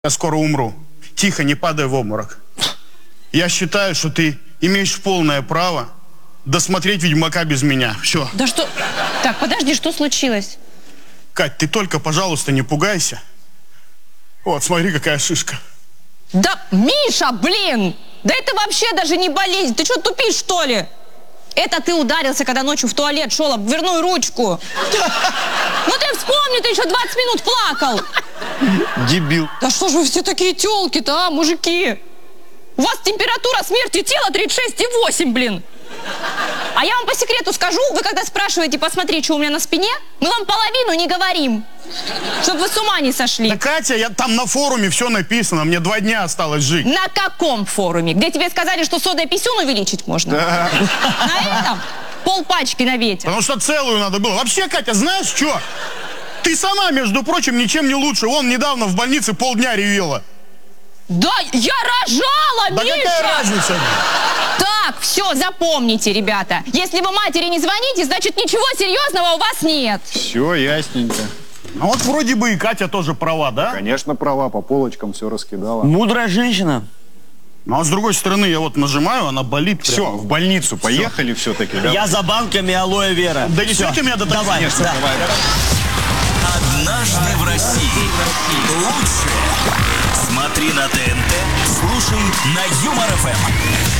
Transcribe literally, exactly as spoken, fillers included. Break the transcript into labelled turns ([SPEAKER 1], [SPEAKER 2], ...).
[SPEAKER 1] Я скоро умру. Тихо, не падай в обморок. Я считаю, что ты имеешь полное право досмотреть «Ведьмака» без меня. Все.
[SPEAKER 2] Да что? Так, подожди, что случилось?
[SPEAKER 1] Кать, ты только, пожалуйста, не пугайся. Вот, смотри, какая шишка.
[SPEAKER 2] Да, Миша, блин! Да это вообще даже не болезнь. Ты что, тупишь, что ли? Это ты ударился, когда ночью в туалет шел об дверную ручку. Ну ты вспомни, ты еще двадцать минут плакал.
[SPEAKER 3] Дебил.
[SPEAKER 2] Да что ж вы все такие тёлки-то, а, мужики? У вас температура смерти тела тридцать шесть и восемь, блин. А я вам по секрету скажу, вы когда спрашиваете посмотреть, что у меня на спине, мы вам половину не говорим. Чтобы вы с ума не сошли.
[SPEAKER 1] Да, Катя, я там на форуме все написано, мне два дня осталось жить.
[SPEAKER 2] На каком форуме? Где тебе сказали, что содой писюн увеличить можно?
[SPEAKER 1] Да.
[SPEAKER 2] На этом? Пол пачки на ветер.
[SPEAKER 1] Потому что целую надо было. Вообще, Катя, знаешь что? Ты сама, между прочим, ничем не лучше. Вон недавно в больнице полдня ревела.
[SPEAKER 2] Да, я рожала,
[SPEAKER 1] Да
[SPEAKER 2] Миша!
[SPEAKER 1] какая разница?
[SPEAKER 2] Так, все, запомните, ребята. Если вы матери не звоните, значит ничего серьезного у вас нет.
[SPEAKER 3] Все ясненько.
[SPEAKER 1] Ну вот вроде бы и Катя тоже права, да?
[SPEAKER 3] Конечно, права, по полочкам все раскидала.
[SPEAKER 4] Мудрая женщина.
[SPEAKER 1] Ну а с другой стороны, я вот нажимаю, она болит.
[SPEAKER 3] Все,
[SPEAKER 1] прям.
[SPEAKER 3] в больницу поехали все-таки, да?
[SPEAKER 4] Я за банками алоэ вера.
[SPEAKER 1] Донесете меня до такси?
[SPEAKER 4] Давай,
[SPEAKER 3] Конечно,
[SPEAKER 4] да.
[SPEAKER 3] давай.
[SPEAKER 5] Однажды в России. Лучшее. Смотри на ТНТ, слушай на Юмор ФМ.